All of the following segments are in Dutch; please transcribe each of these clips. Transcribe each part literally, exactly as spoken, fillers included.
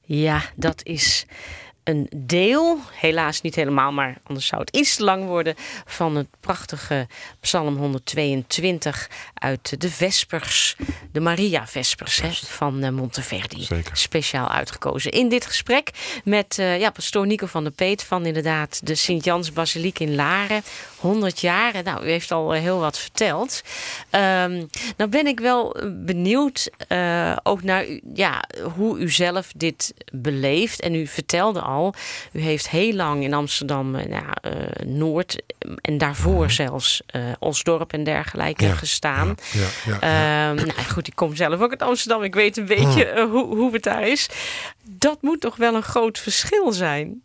Ja, dat is een deel, helaas niet helemaal, maar anders zou het iets te lang worden, van het prachtige Psalm honderdtweeëntwintig uit de Vespers, de Maria-Vespers hè, van uh, Monteverdi. Zeker. Speciaal uitgekozen. In dit gesprek met uh, ja, pastoor Nico van der Peet van inderdaad de Sint-Jans-basiliek in Laren. honderd jaar. Nou, u heeft al uh, heel wat verteld. Um, nou ben ik wel benieuwd uh, ook naar u, ja, hoe u zelf dit beleeft. En u vertelde al, u heeft heel lang in Amsterdam uh, uh, Noord en daarvoor mm-hmm. zelfs uh, Osdorp en dergelijke ja, gestaan. Ja, ja, ja, um, ja. Nou, goed, ik kom zelf ook uit Amsterdam. Ik weet een beetje uh, hoe, hoe het daar is. Dat moet toch wel een groot verschil zijn?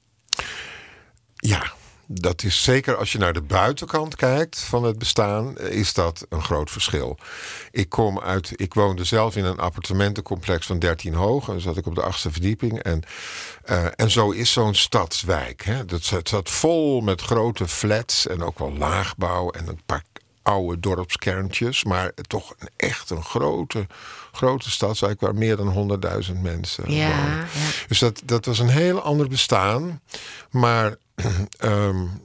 Ja. Dat is zeker als je naar de buitenkant kijkt van het bestaan, is dat een groot verschil. Ik kom uit, ik woonde zelf in een appartementencomplex van dertien hoog. En dan zat ik op de achtste verdieping. En, uh, en zo is zo'n stadswijk. Hè. Dat zat, zat vol met grote flats en ook wel laagbouw en een paar oude dorpskerntjes. Maar toch een, echt een grote, grote stadswijk waar meer dan honderdduizend mensen ja, wonen. Ja. Dus dat, dat was een heel ander bestaan. Maar Um,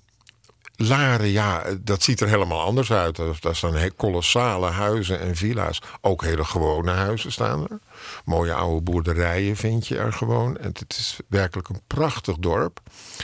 Laren, ja, dat ziet er helemaal anders uit. Daar staan kolossale huizen en villa's. Ook hele gewone huizen staan er. Mooie oude boerderijen vind je er gewoon. En het is werkelijk een prachtig dorp.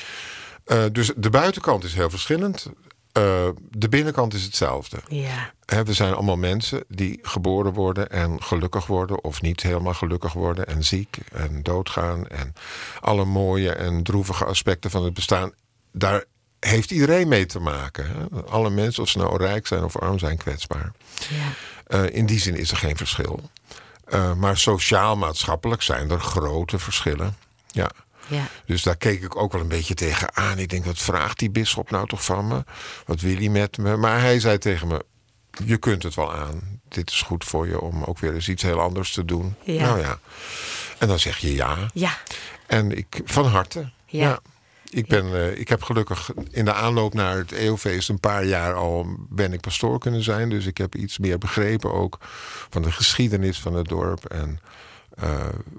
Uh, dus de buitenkant is heel verschillend. Uh, de binnenkant is hetzelfde. Ja. He, we zijn allemaal mensen die geboren worden en gelukkig worden, of niet helemaal gelukkig worden en ziek en doodgaan. En alle mooie en droevige aspecten van het bestaan, daar heeft iedereen mee te maken. He. Alle mensen, of ze nou rijk zijn of arm zijn, kwetsbaar. Ja. Uh, in die zin is er geen verschil. Uh, maar sociaal-maatschappelijk zijn er grote verschillen. Ja. Ja. Dus daar keek ik ook wel een beetje tegen aan. Ik denk, wat vraagt die bisschop nou toch van me? Wat wil hij met me? Maar hij zei tegen me, je kunt het wel aan. Dit is goed voor je om ook weer eens iets heel anders te doen. Ja. Nou ja. En dan zeg je ja. Ja. En ik, van harte. Ja. Ja. Ik, ben, uh, ik heb gelukkig in de aanloop naar het eeuwfeest een paar jaar al ben ik pastoor kunnen zijn. Dus ik heb iets meer begrepen ook van de geschiedenis van het dorp. En uh,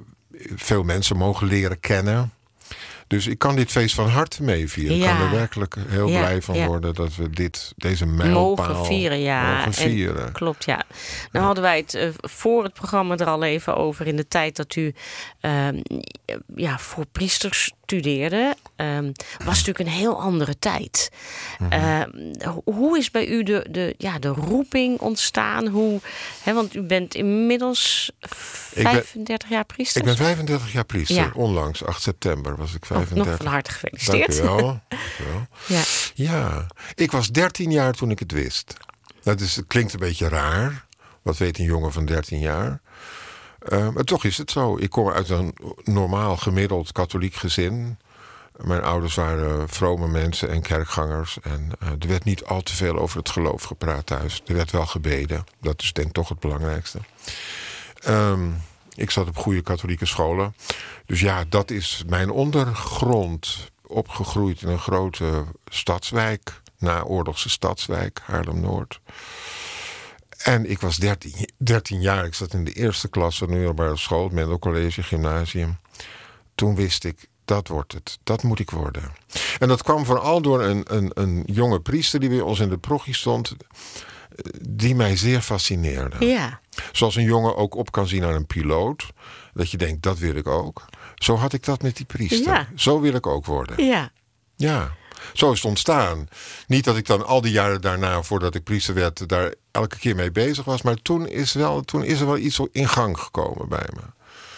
veel mensen mogen leren kennen. Dus ik kan dit feest van harte meevieren. Ja. Ik kan er werkelijk heel ja, blij van ja. worden dat we dit, deze mijlpaal mogen vieren. Ja. Mogen vieren. En, klopt, ja. Nou hadden wij het uh, voor het programma er al even over in de tijd dat u uh, ja, voor priesters studeerde. Um, was natuurlijk een heel andere tijd. Mm-hmm. Uh, hoe is bij u de, de, ja, de roeping ontstaan? Hoe, hè, want u bent inmiddels vijfendertig ben, jaar priester. Ik ben vijfendertig jaar priester. Ja. Onlangs, acht september was ik vijfendertig. Oh, nog van harte gefeliciteerd. Dank u wel. Dank u wel. Ja. Ja, ik was dertien jaar toen ik het wist. Dat is, het klinkt een beetje raar. Wat weet een jongen van dertien jaar? Uh, maar toch is het zo. Ik kom uit een normaal gemiddeld katholiek gezin. Mijn ouders waren vrome mensen en kerkgangers. En uh, er werd niet al te veel over het geloof gepraat thuis. Er werd wel gebeden. Dat is denk ik toch het belangrijkste. Um, ik zat op goede katholieke scholen. Dus ja, dat is mijn ondergrond. Opgegroeid in een grote stadswijk. Naoorlogse stadswijk, Haarlem-Noord. En ik was dertien, dertien jaar. Ik zat in de eerste klas van de middelbare school. Het Mendel College, gymnasium. Toen wist ik, dat wordt het. Dat moet ik worden. En dat kwam vooral door een, een, een jonge priester die bij ons in de parochie stond. Die mij zeer fascineerde. Ja. Zoals een jongen ook op kan zien aan een piloot. Dat je denkt, dat wil ik ook. Zo had ik dat met die priester. Ja. Zo wil ik ook worden. Ja. Ja. Zo is het ontstaan. Niet dat ik dan al die jaren daarna, voordat ik priester werd, daar elke keer mee bezig was. Maar toen is, wel, toen is er wel iets in gang gekomen bij me.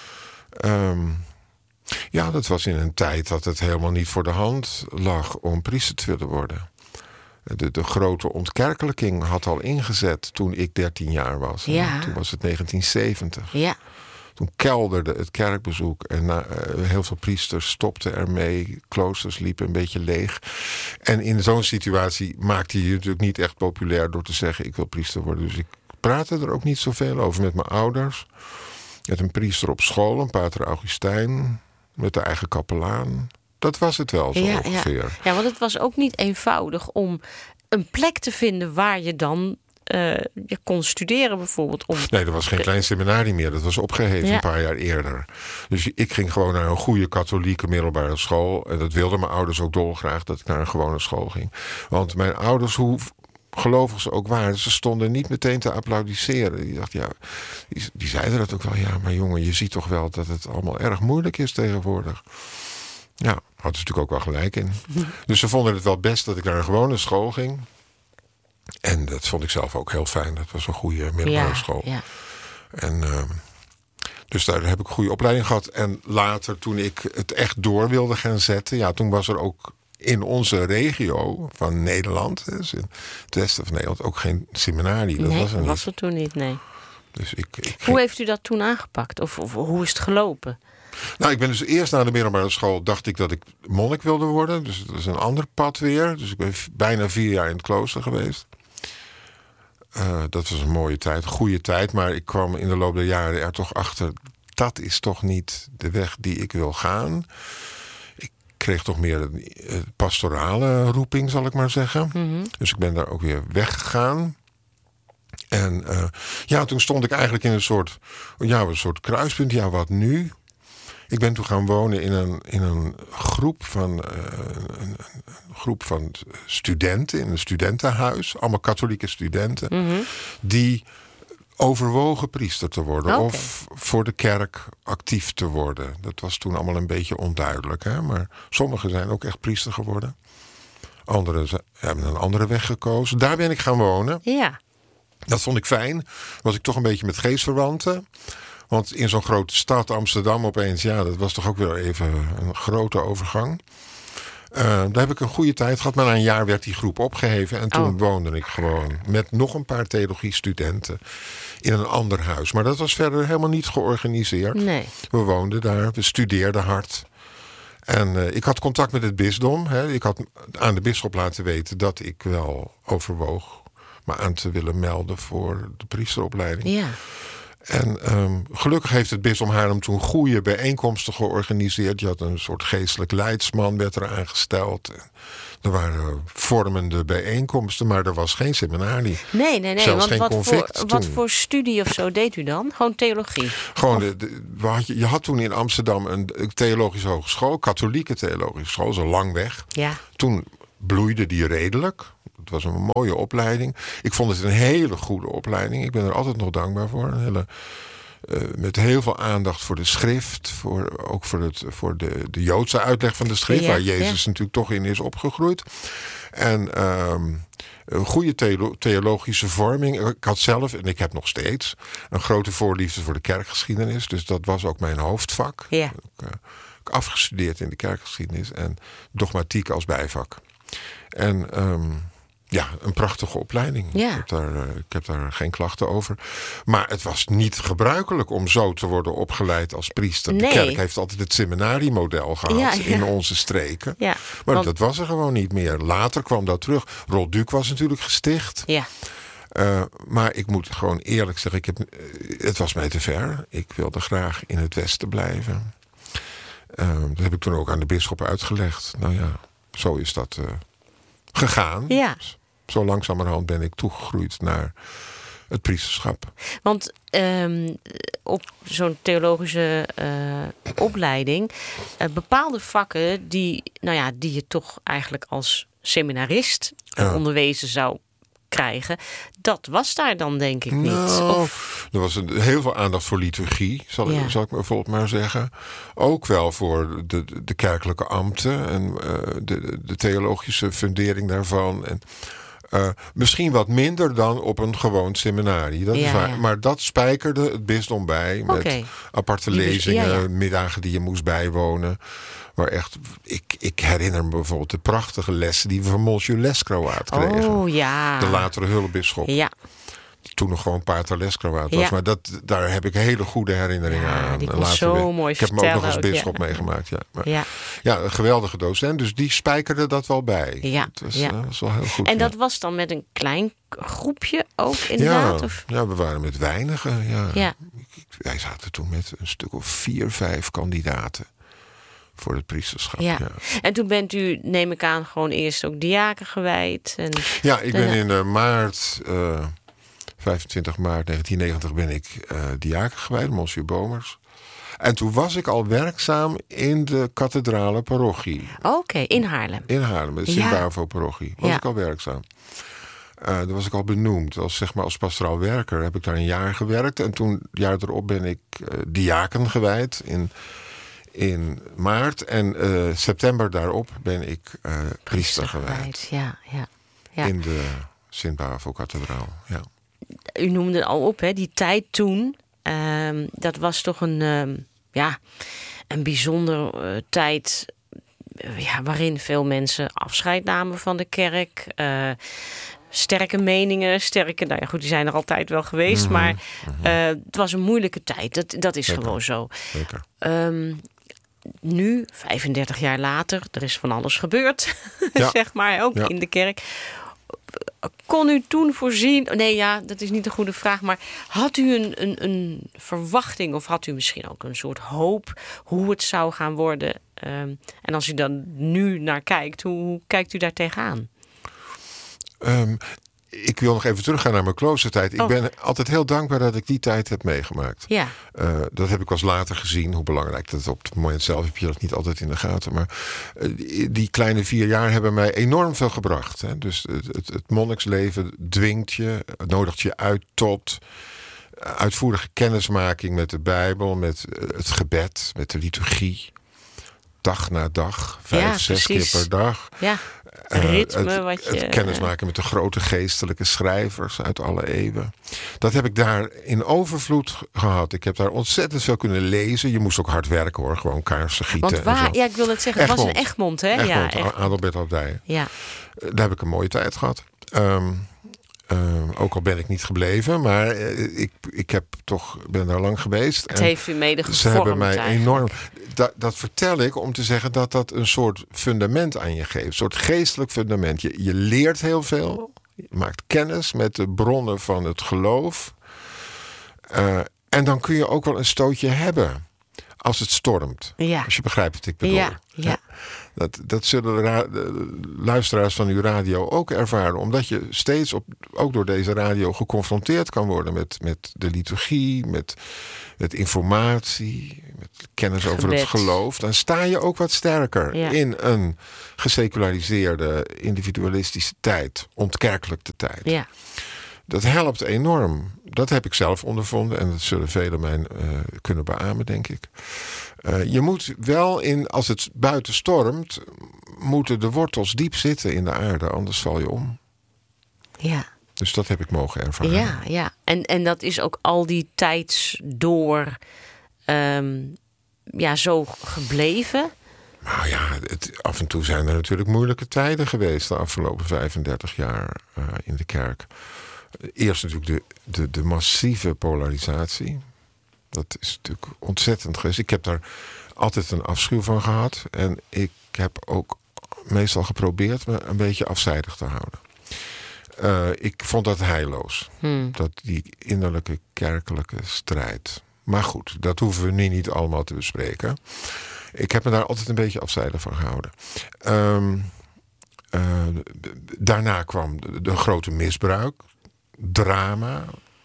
Um, ja, dat was in een tijd dat het helemaal niet voor de hand lag om priester te willen worden. De, de grote ontkerkelijking had al ingezet toen ik dertien jaar was. Ja. Toen was het negentien zeventig. Ja. Toen kelderde het kerkbezoek en na, uh, heel veel priesters stopten ermee. Kloosters liepen een beetje leeg. En in zo'n situatie maakte je je natuurlijk niet echt populair door te zeggen, ik wil priester worden. Dus ik praatte er ook niet zoveel over met mijn ouders. Met een priester op school, een pater Augustijn, met de eigen kapelaan. Dat was het wel zo ja, ongeveer. Ja. ja, want het was ook niet eenvoudig om een plek te vinden waar je dan uh, je kon studeren bijvoorbeeld. Om... Nee, er was geen klein seminarie meer. Dat was opgeheven ja. een paar jaar eerder. Dus ik ging gewoon naar een goede katholieke middelbare school. En dat wilden mijn ouders ook dolgraag, dat ik naar een gewone school ging. Want mijn ouders, hoe gelovig ze ook waren, ze stonden niet meteen te applaudisseren. Die dachten, ja, die, die zeiden dat ook wel. Ja, maar jongen, je ziet toch wel dat het allemaal erg moeilijk is tegenwoordig. Ja, hadden ze natuurlijk ook wel gelijk in. Dus ze vonden het wel best dat ik naar een gewone school ging. En dat vond ik zelf ook heel fijn. Dat was een goede middelbare ja, school. Ja. En uh, dus daar heb ik een goede opleiding gehad. En later, toen ik het echt door wilde gaan zetten, ja, toen was er ook in onze regio van Nederland, dus in het westen van Nederland, ook geen seminarie. Dat nee, was er niet. was er toen niet, nee. Dus ik, ik ging... Hoe heeft u dat toen aangepakt? Of, of hoe is het gelopen? Nou, ik ben dus eerst naar de middelbare school, dacht ik dat ik monnik wilde worden. Dus dat is een ander pad weer. Dus ik ben bijna vier jaar in het klooster geweest. Uh, dat was een mooie tijd, een goede tijd. Maar ik kwam in de loop der jaren er toch achter, dat is toch niet de weg die ik wil gaan. Ik kreeg toch meer een pastorale roeping, zal ik maar zeggen. Mm-hmm. Dus ik ben daar ook weer weggegaan. En uh, ja, toen stond ik eigenlijk in een soort, ja, een soort kruispunt. Ja, wat nu? Ik ben toen gaan wonen in een, in een groep van uh, een, een groep van studenten in een studentenhuis, allemaal katholieke studenten, mm-hmm. die overwogen priester te worden okay. of voor de kerk actief te worden. Dat was toen allemaal een beetje onduidelijk, hè? Maar sommigen zijn ook echt priester geworden. Anderen hebben een andere weg gekozen. Daar ben ik gaan wonen. Ja. Dat vond ik fijn. Was ik toch een beetje met geestverwanten. Want in zo'n grote stad, Amsterdam opeens, ja, dat was toch ook weer even een grote overgang. Uh, daar heb ik een goede tijd gehad, maar na een jaar werd die groep opgeheven. En toen oh. woonde ik gewoon met nog een paar theologiestudenten in een ander huis. Maar dat was verder helemaal niet georganiseerd. Nee. We woonden daar, we studeerden hard. En uh, ik had contact met het bisdom. Hè. Ik had aan de bisschop laten weten dat ik wel overwoog me aan te willen melden voor de priesteropleiding. Ja. En um, gelukkig heeft het bisdom Haarlem toen goede bijeenkomsten georganiseerd. Je had een soort geestelijk leidsman, werd er aangesteld. Er waren vormende bijeenkomsten, maar er was geen seminarie. Nee, nee, nee. Zelfs want geen wat, convict voor, toen. wat voor studie of zo deed u dan? Gewoon theologie? Gewoon, de, de, had je, je had toen in Amsterdam een theologische hogeschool, katholieke theologische school, zo lang weg. Ja. Toen bloeide die redelijk. Het was een mooie opleiding. Ik vond het een hele goede opleiding. Ik ben er altijd nog dankbaar voor. Een hele, uh, met heel veel aandacht voor de schrift. Voor, ook voor, het, voor de, de Joodse uitleg van de schrift. Ja, waar Jezus ja. natuurlijk toch in is opgegroeid. En um, een goede theolo- theologische vorming. Ik had zelf, en ik heb nog steeds, een grote voorliefde voor de kerkgeschiedenis. Dus dat was ook mijn hoofdvak. Ja. Ik heb uh, afgestudeerd in de kerkgeschiedenis. En dogmatiek als bijvak. En um, ja, een prachtige opleiding. Ja. Ik heb daar, uh, ik heb daar geen klachten over. Maar het was niet gebruikelijk om zo te worden opgeleid als priester. Nee. De kerk heeft altijd het seminariemodel gehad ja, ja. in onze streken. Ja, maar want... dat was er gewoon niet meer. Later kwam dat terug. Rolduc was natuurlijk gesticht. Ja. Uh, maar ik moet gewoon eerlijk zeggen, ik heb, uh, het was mij te ver. Ik wilde graag in het westen blijven. Uh, dat heb ik toen ook aan de bisschop uitgelegd. Nou ja, zo is dat uh, gegaan. Ja. Zo langzamerhand ben ik toegegroeid naar het priesterschap. Want um, op zo'n theologische uh, opleiding, uh, bepaalde vakken die, nou ja, die je toch eigenlijk als seminarist ja. onderwezen zou krijgen, dat was daar dan denk ik niet. Nou, of... er was een, heel veel aandacht voor liturgie, zal, ja. ik, zal ik bijvoorbeeld maar zeggen. Ook wel voor de, de kerkelijke ambten en uh, de, de theologische fundering daarvan. En uh, misschien wat minder dan op een gewoon seminarie. Dat ja, is waar. Ja. Maar dat spijkerde het bisdom bij met okay. aparte die lezingen, dus, ja, ja. middagen die je moest bijwonen. Maar echt, ik, ik herinner me bijvoorbeeld de prachtige lessen die we van Monsieur Lescroaat kregen. Oh ja. De latere hulpbisschop. Ja. Die toen nog gewoon Pater Lescroaat was. Ja. Maar dat, daar heb ik hele goede herinneringen ja, aan. Die kon later zo weer. mooi Ik heb hem ook nog als ook, bisschop ja. meegemaakt. Ja. Maar, ja. ja, een geweldige docent. Dus die spijkerde dat wel bij. Ja. Het was, ja. uh, was wel heel goed. En ja. dat was dan met een klein groepje ook inderdaad? Ja, of? ja, we waren met weinigen. Ja. Ja. Wij zaten toen met een stuk of vier, vijf kandidaten. Voor het priesterschap, ja. ja. En toen bent u, neem ik aan, gewoon eerst ook diaken gewijd. En ja, ik ben de... in uh, maart uh, vijfentwintig maart negentien negentig ben ik uh, diaken gewijd, Monsieur Bomers. En toen was ik al werkzaam in de kathedrale parochie. Oké, okay, in Haarlem. In Haarlem, de Sint-Bavo-parochie. Was ja. ik al werkzaam. Uh, daar was ik al benoemd. Als, zeg maar, als pastoraal werker heb ik daar een jaar gewerkt. En toen, het jaar erop, ben ik uh, diaken gewijd in, in maart. En uh, september daarop ben ik uh, priester, priester gewijd. Ja, ja, ja. In de Sint-Bavo-kathedraal, ja. U noemde al op, hè, die tijd toen. Uh, dat was toch een, uh, ja, een bijzondere uh, tijd... Ja, waarin veel mensen afscheid namen van de kerk. Uh, sterke meningen, sterke... Nou ja, goed, die zijn er altijd wel geweest. Mm-hmm, maar uh, het was een moeilijke tijd. Dat, dat is Zeker. gewoon zo. Zeker. Um, nu, vijfendertig jaar later, er is van alles gebeurd. Ja. zeg maar, ook ja. in de kerk. Kon u toen voorzien... Nee, ja, dat is niet een goede vraag. Maar had u een, een, een verwachting... of had u misschien ook een soort hoop... hoe het zou gaan worden... Um, en als u dan nu naar kijkt, hoe, hoe kijkt u daar tegenaan? Um, ik wil nog even teruggaan naar mijn kloostertijd. Ik oh. ben altijd heel dankbaar dat ik die tijd heb meegemaakt. Ja. Uh, dat heb ik pas later gezien, hoe belangrijk dat is. Op het moment zelf heb je dat niet altijd in de gaten. Maar uh, die, die kleine vier jaar hebben mij enorm veel gebracht. Hè. Dus het, het, het monniksleven dwingt je, nodigt je uit tot... uitvoerige kennismaking met de Bijbel, met het gebed, met de liturgie. Dag na dag, vijf, ja, zes precies. keer per dag. Ja, het ritme uh, het, wat je... Het kennismaken met de grote geestelijke schrijvers uit alle eeuwen. Dat heb ik daar in overvloed gehad. Ik heb daar ontzettend veel kunnen lezen. Je moest ook hard werken hoor, gewoon kaarsen gieten. Want waar, en zo. Ja, ik wil het zeggen, het was een Egmond, hè? Egmond, ja, Egmond. Adelbert Abdij. Ja. Daar heb ik een mooie tijd gehad. Um, Uh, ook al ben ik niet gebleven, maar uh, ik, ik heb toch, ben daar lang geweest. Het en heeft u mede gevormd. Ze hebben mij eigenlijk. enorm... Dat, dat vertel ik om te zeggen dat dat een soort fundament aan je geeft. Een soort geestelijk fundament. Je, je leert heel veel. Je maakt kennis met de bronnen van het geloof. Uh, en dan kun je ook wel een stootje hebben. Als het stormt. Ja. Als je begrijpt wat ik bedoel. Ja, ja. Dat, dat zullen de, ra- de luisteraars van uw radio ook ervaren. Omdat je steeds, op, ook door deze radio, geconfronteerd kan worden met, met de liturgie, met, met informatie, met kennis Gebed. over het geloof. Dan sta je ook wat sterker ja. in een geseculariseerde, individualistische tijd. Ontkerkelijkte tijd. Ja. Dat helpt enorm. Dat heb ik zelf ondervonden. En dat zullen velen mij uh, kunnen beamen, denk ik. Uh, je moet wel, in, als het buiten stormt... moeten de wortels diep zitten in de aarde. Anders val je om. Ja. Dus dat heb ik mogen ervaren. Ja, ja. En, en dat is ook al die tijd door... Um, ja, zo gebleven... Nou ja, het, af en toe zijn er natuurlijk moeilijke tijden geweest... de afgelopen vijfendertig jaar uh, in de kerk... Eerst natuurlijk de, de, de massieve polarisatie. Dat is natuurlijk ontzettend geweest. Ik heb daar altijd een afschuw van gehad. En ik heb ook meestal geprobeerd me een beetje afzijdig te houden. Uh, ik vond dat heilloos. Hmm. Dat die innerlijke kerkelijke strijd. Maar goed, dat hoeven we nu niet allemaal te bespreken. Ik heb me daar altijd een beetje afzijdig van gehouden. Um, uh, daarna kwam de, de grote misbruik. Drama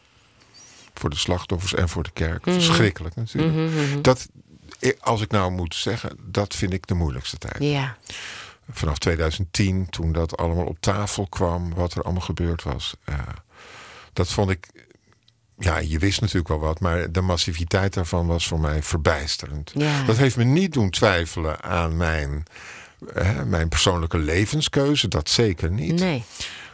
voor de slachtoffers en voor de kerk. Mm-hmm. Verschrikkelijk natuurlijk. Mm-hmm. Dat, als ik nou moet zeggen, dat vind ik de moeilijkste tijd. Ja. Vanaf tweeduizend tien, toen dat allemaal op tafel kwam, wat er allemaal gebeurd was. Uh, dat vond ik, ja, je wist natuurlijk wel wat, maar de massiviteit daarvan was voor mij verbijsterend. Ja. Dat heeft me niet doen twijfelen aan mijn, uh, mijn persoonlijke levenskeuze, dat zeker niet. Nee.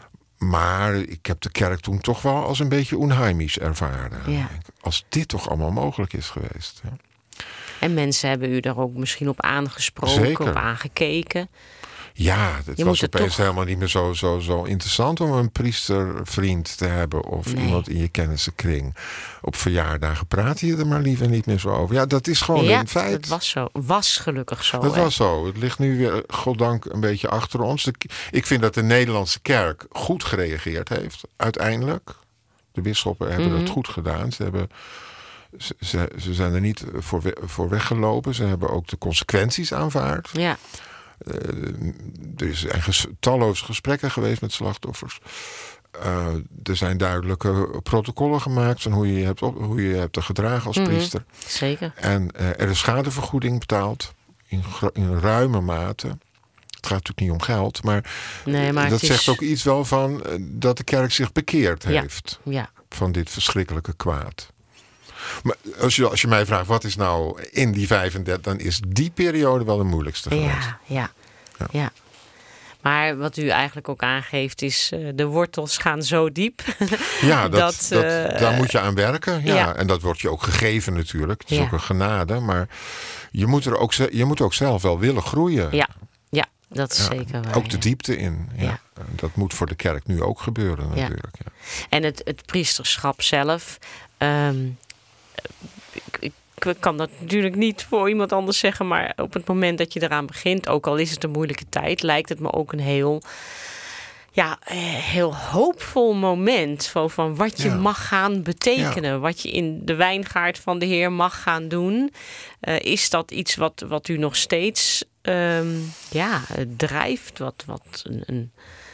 Maar ik heb de kerk toen toch wel als een beetje onheimisch ervaren. Ja. Als dit toch allemaal mogelijk is geweest. Ja. En mensen hebben u daar ook misschien op aangesproken, Zeker. op aangekeken. Ja, het Je was opeens toch... helemaal niet meer zo, zo, zo interessant om een priestervriend te hebben. Of nee. iemand in je kennissenkring. Op verjaardagen praat je er maar liever niet meer zo over. Ja, dat is gewoon ja, een feit. Het was zo. Was gelukkig zo. Het hè? was zo. Het ligt nu weer, goddank, een beetje achter ons. De, ik vind dat de Nederlandse kerk goed gereageerd heeft. Uiteindelijk. De bisschoppen hebben mm-hmm. dat goed gedaan. Ze hebben... Ze, ze, ze zijn er niet voor, we, voor weggelopen. Ze hebben ook de consequenties aanvaard. Ja. Uh, er zijn ges, talloze gesprekken geweest met slachtoffers. Uh, er zijn duidelijke protocollen gemaakt van hoe je je hebt, op, hoe je, je hebt te gedragen als Mm-hmm. priester. Zeker. En uh, er is schadevergoeding betaald in, in ruime mate. Het gaat natuurlijk niet om geld, maar, nee, maar dat het zegt is... ook iets wel van uh, dat de kerk zich bekeerd ja. heeft Ja. van dit verschrikkelijke kwaad. Maar als je, als je mij vraagt wat is nou in die vijfendertig, dan is die periode wel de moeilijkste geweest. Ja, ja, ja. ja. Maar wat u eigenlijk ook aangeeft is, uh, de wortels gaan zo diep. Ja, dat, dat, dat, uh, daar moet je aan werken. Ja. ja. En dat wordt je ook gegeven natuurlijk. Het is ja. ook een genade. Maar je moet, er ook, je moet ook zelf wel willen groeien. Ja, ja dat is ja. zeker waar. Ook de diepte in. Ja. Ja. Dat moet voor de kerk nu ook gebeuren natuurlijk. Ja. Ja. En het, het priesterschap zelf... Um, ik, ik Ik kan dat natuurlijk niet voor iemand anders zeggen, maar op het moment dat je eraan begint, ook al is het een moeilijke tijd, lijkt het me ook een heel, ja, heel hoopvol moment van, van wat je ja. mag gaan betekenen, ja. wat je in de wijngaard van de Heer mag gaan doen. Uh, is dat iets wat, wat u nog steeds um, ja, drijft? Wat, wat een, een...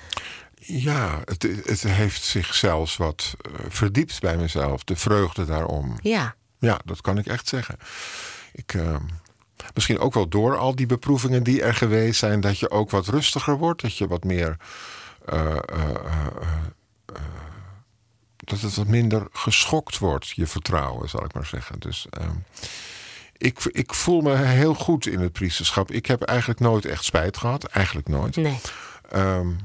Ja, het, het heeft zich zelfs wat uh, verdiept bij mezelf, de vreugde daarom. Ja. Ja, dat kan ik echt zeggen. Ik, uh, misschien ook wel door al die beproevingen die er geweest zijn, dat je ook wat rustiger wordt. Dat je wat meer. Uh, uh, uh, uh, dat het wat minder geschokt wordt, je vertrouwen, zal ik maar zeggen. Dus uh, ik, ik voel me heel goed in het priesterschap. Ik heb eigenlijk nooit echt spijt gehad. Eigenlijk nooit. Nee. Um,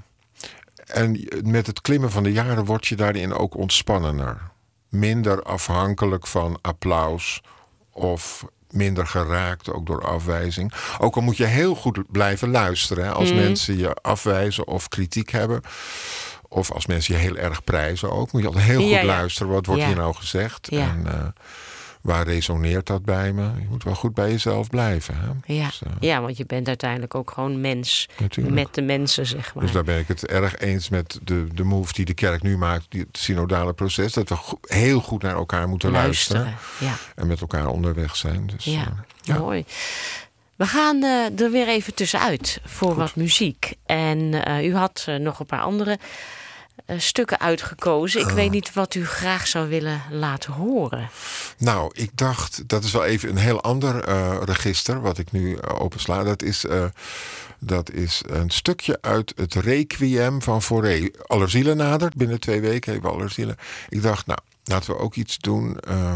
en met het klimmen van de jaren word je daarin ook ontspannender. Minder afhankelijk van applaus of minder geraakt ook door afwijzing. Ook al moet je heel goed blijven luisteren. Hè, als mm. mensen je afwijzen of kritiek hebben. Of als mensen je heel erg prijzen ook. Moet je altijd heel goed ja, ja. luisteren. Wat wordt ja. hier nou gezegd? Ja. En uh, waar resoneert dat bij me? Je moet wel goed bij jezelf blijven. Hè? Ja. Dus, uh, ja, want je bent uiteindelijk ook gewoon mens. Natuurlijk. Met de mensen, zeg maar. Dus daar ben ik het erg eens met de, de move die de kerk nu maakt. Die, het synodale proces. Dat we go- heel goed naar elkaar moeten luisteren. luisteren. Ja. En met elkaar onderweg zijn. Dus, ja, uh, ja, mooi. We gaan uh, er weer even tussenuit voor goed. wat muziek. En uh, u had uh, nog een paar andere uh, stukken uitgekozen. Ik uh. weet niet wat u graag zou willen laten horen. Nou, ik dacht, dat is wel even een heel ander uh, register wat ik nu uh, opensla. Dat is, uh, dat is een stukje uit het Requiem van Fauré. Allerzielen nadert, binnen twee weken hebben we Allerzielen. Ik dacht, nou, laten we ook iets doen uh,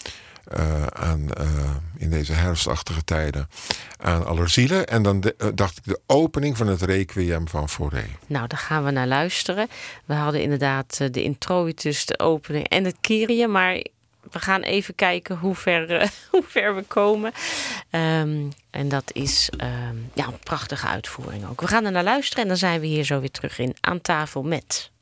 uh, aan, uh, in deze herfstachtige tijden aan Allerzielen. En dan de, uh, dacht ik de opening van het Requiem van Fauré. Nou, daar gaan we naar luisteren. We hadden inderdaad uh, de introitus, de opening en het Kyrie, maar we gaan even kijken hoe ver, uh, hoe ver we komen. Um, en dat is um, ja, een prachtige uitvoering ook. We gaan er naar luisteren en dan zijn we hier zo weer terug in Aan tafel met...